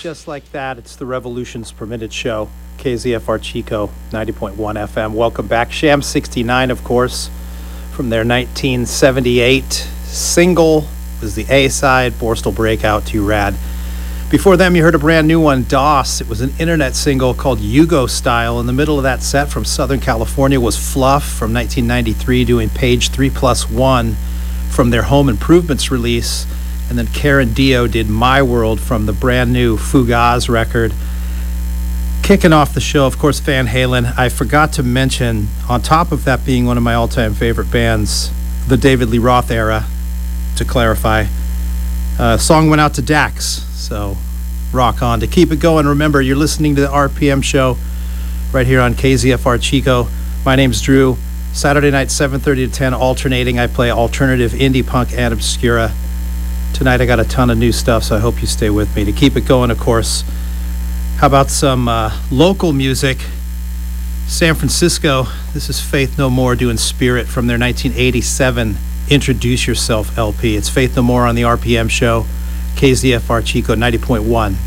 just like that. It's the Revolution's Permitted Show, KZFR Chico, 90.1 FM. Welcome back. Sham 69, of course, from their 1978 single was the A-side, Borstal Breakout, Too Rad. Before them, you heard a brand new one, DOS. It was an internet single called Yugo Style. In the middle of that set from Southern California was Fluff from 1993 doing Page 3+1 from their Home Improvements release. And then Karen Dio did My World from the brand new Fugaz record. Kicking off the show, of course, Van Halen. I forgot to mention, on top of that being one of my all-time favorite bands, the David Lee Roth era, to clarify. Song went out to Dax, so rock on. To keep it going, remember, you're listening to the RPM show right here on KZFR Chico. My name's Drew. Saturday night, 7:30 to 10, alternating. I play alternative, indie punk, and obscura. Tonight I got a ton of new stuff, so I hope you stay with me. To keep it going, of course, how about some local music? San Francisco, this is Faith No More doing Spirit from their 1987 Introduce Yourself LP. It's Faith No More on the RPM show, KZFR Chico 90.1.